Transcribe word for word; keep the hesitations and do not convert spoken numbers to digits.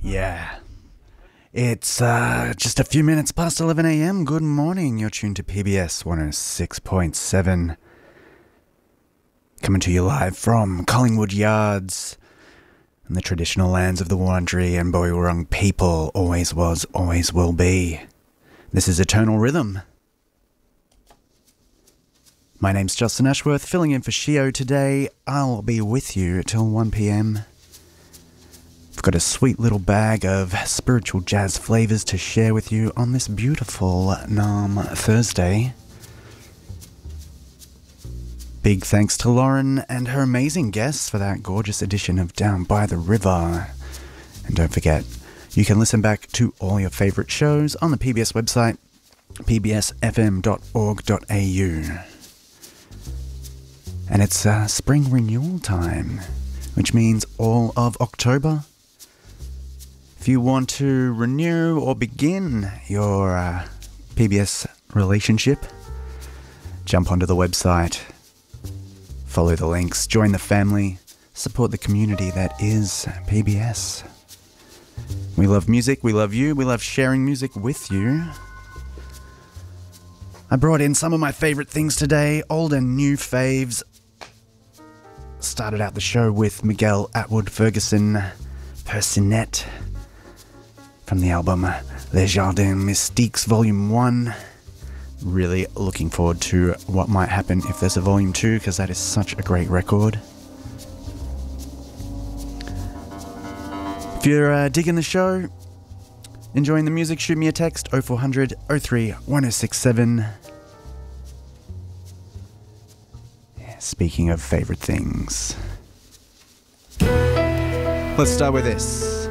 Yeah. It's uh, just a few minutes past eleven a.m. Good morning. You're tuned to P B S one oh six point seven. Coming to you live from Collingwood Yards and the traditional lands of the Wurundjeri and Boy Wurrung people. Always was, always will be. This is Eternal Rhythm. My name's Justin Ashworth, filling in for Shio today. I'll be with you till one p.m. I've got a sweet little bag of spiritual jazz flavours to share with you on this beautiful Nam Thursday. Big thanks to Lauren and her amazing guests for that gorgeous edition of Down by the River. And don't forget, you can listen back to all your favourite shows on the P B S website, p b s f m dot org dot a u. And it's uh, spring renewal time, which means all of October. If you want to renew or begin your uh, P B S relationship, jump onto the website, follow the links, join the family, support the community that is P B S. We love music, we love you, we love sharing music with you. I brought in some of my favourite things today, old and new faves. Started out the show with Miguel Atwood Ferguson, Persinette, from the album Les Jardins Mystiques Volume one. Really looking forward to what might happen if there's a Volume two, because that is such a great record. If you're uh, digging the show, enjoying the music, shoot me a text oh four hundred oh three one oh six seven. Speaking of favourite things, let's start with this.